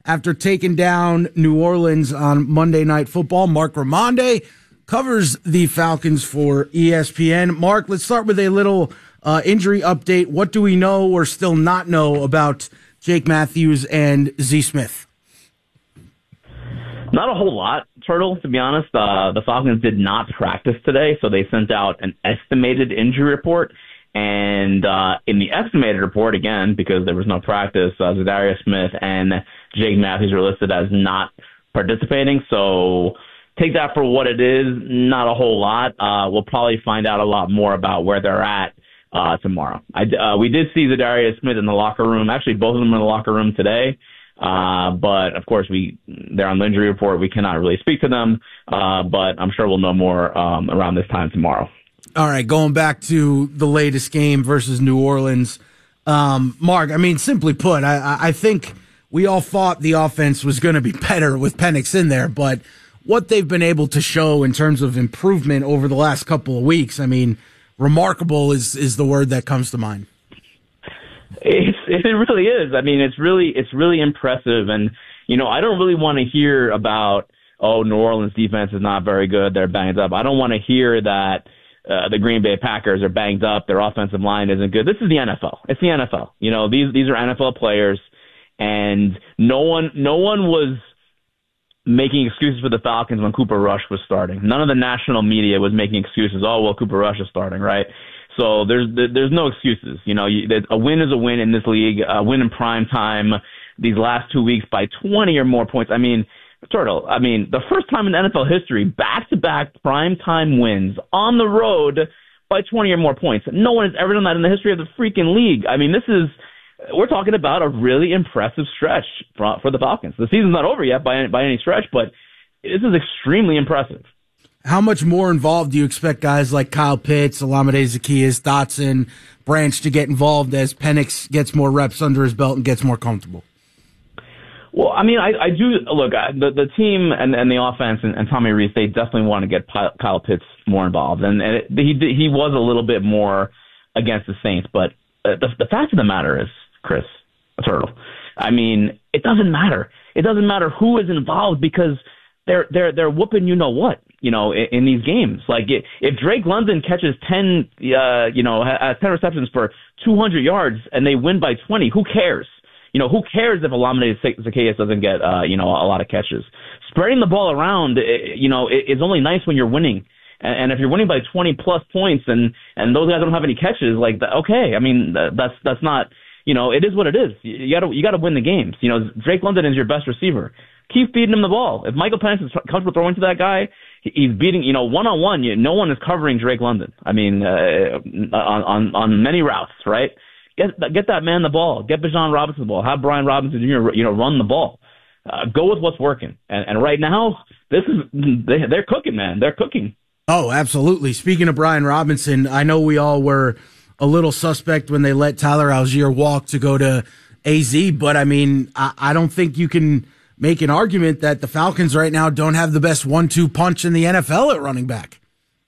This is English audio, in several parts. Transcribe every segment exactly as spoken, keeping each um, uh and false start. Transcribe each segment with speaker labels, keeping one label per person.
Speaker 1: after taking down New Orleans on Monday Night Football. Marc Raimondi covers the Falcons for E S P N. Mark, let's start with a little uh, injury update. What do we know or still not know about Jake Matthews and Z Smith?
Speaker 2: Not a whole lot, Turtle, to be honest. Uh, the Falcons did not practice today, so they sent out an estimated injury report. And uh, in the estimated report, again, because there was no practice, uh, Za'Darius Smith and Jake Matthews are listed as not participating. So take that for what it is, not a whole lot. Uh, we'll probably find out a lot more about where they're at uh, tomorrow. I, uh, we did see Za'Darius Smith in the locker room. Actually, both of them in the locker room today. Uh, but of course, we they're on the injury report. We cannot really speak to them, uh, but I'm sure we'll know more um, around this time tomorrow.
Speaker 1: All right, going back to the latest game versus New Orleans, um, Mark. I mean, simply put, I, I think we all thought the offense was going to be better with Penix in there, but what they've been able to show in terms of improvement over the last couple of weeks, I mean, remarkable is is the word that comes to mind.
Speaker 2: It's, it really is. I mean, it's really it's really impressive. And, you know, I don't really want to hear about, oh, New Orleans defense is not very good, they're banged up. I don't want to hear that uh, the Green Bay Packers are banged up, their offensive line isn't good. This is the N F L. It's the N F L. You know, these these are N F L players, and no one no one was making excuses for the Falcons when Cooper Rush was starting. None of the national media was making excuses. Oh, well, Cooper Rush is starting, right? So there's there's no excuses. You know, you, a win is a win in this league. A win in prime time these last two weeks by twenty or more points. I mean, Turtle, I mean, the first time in N F L history, back-to-back prime time wins on the road by twenty or more points. No one has ever done that in the history of the freaking league. I mean, this is, we're talking about a really impressive stretch for, for the Falcons. The season's not over yet by, by any stretch, but this is extremely impressive.
Speaker 1: How much more involved do you expect guys like Kyle Pitts, Olamide Zaccheaus, Dotson, Branch to get involved as Penix gets more reps under his belt and gets more comfortable?
Speaker 2: Well, I mean, I, I do look the the team and, and the offense and, and Tommy Rees. They definitely want to get Kyle Pitts more involved, and, and it, he he was a little bit more against the Saints. But the the fact of the matter is, Chris Turtle, I mean, it doesn't matter. It doesn't matter who is involved because they're they're they're whooping you know what. You know, in, in these games, like if Drake London catches ten, uh, you know, has ten receptions for two hundred yards and they win by twenty, who cares? You know, who cares if Olamide Zaccheaus doesn't get, uh, you know, a lot of catches? Spreading the ball around, you know, is only nice when you're winning. And if you're winning by twenty plus points and, and those guys don't have any catches, like, okay, I mean, that's, that's not, you know, it is what it is. You gotta, you gotta win the games. You know, Drake London is your best receiver. Keep feeding him the ball. If Michael Penix is comfortable throwing to that guy, he's beating, you know, one-on-one. You, no one is covering Drake London. I mean, uh, on, on, on many routes, right? Get, get that man the ball. Get Bijan Robinson the ball. Have Brian Robinson Junior, you know, run the ball. Uh, go with what's working. And, and right now, this is, they, they're cooking, man. They're cooking.
Speaker 1: Oh, absolutely. Speaking of Brian Robinson, I know we all were a little suspect when they let Tyler Algier walk to go to A Z, but I mean, I, I don't think you can make an argument that the Falcons right now don't have the best one two punch in the N F L at running back.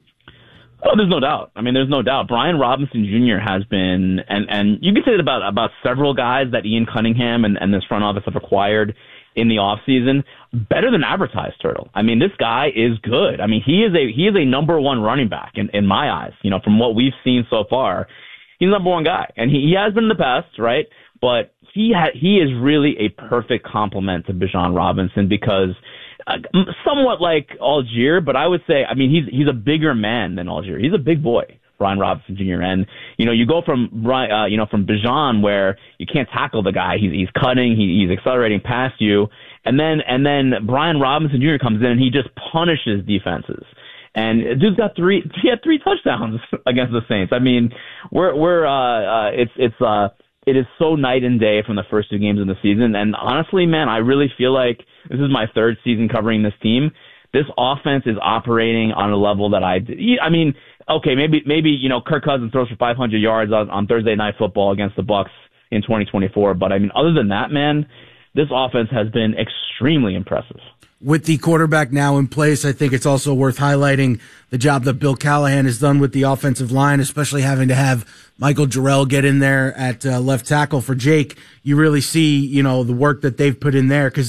Speaker 2: Oh, there's no doubt. I mean, there's no doubt. Brian Robinson Junior has been, and, and you can say that about, about several guys that Ian Cunningham and, and this front office have acquired in the offseason, better than advertised, Turtle. I mean, this guy is good. I mean, he is a he is a number one running back in, in my eyes. You know, from what we've seen so far, he's the number one guy. And he, he has been in the past, right? But he ha- he is really a perfect complement to Bijan Robinson because uh, somewhat like Algier, but I would say, I mean, he's he's a bigger man than Algier. He's a big boy, Brian Robinson Junior And, you know, you go from, uh, you know, from Bijan where you can't tackle the guy. He's, he's cutting, he, he's accelerating past you. And then, and then Brian Robinson Junior comes in and he just punishes defenses. And dude's got three, he had three touchdowns against the Saints. I mean, we're, we're, uh, uh, it's, it's, uh, it is so night and day from the first two games of the season. And honestly, man, I really feel like this is my third season covering this team. This offense is operating on a level that I, I mean, okay, maybe, maybe, you know, Kirk Cousins throws for five hundred yards on, on Thursday Night Football against the Bucs in twenty twenty-four. But I mean, other than that, man, this offense has been extremely impressive.
Speaker 1: With the quarterback now in place, I think it's also worth highlighting the job that Bill Callahan has done with the offensive line, especially having to have Michael Jarrell get in there at uh, left tackle for Jake. You really see, you know, the work that they've put in there because